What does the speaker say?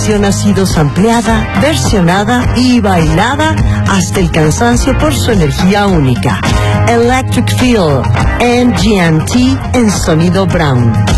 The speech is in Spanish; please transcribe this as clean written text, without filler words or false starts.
canción ha sido sampleada, versionada y bailada hasta el cansancio por su energía única. Electric Feel, MGMT en sonido Brown.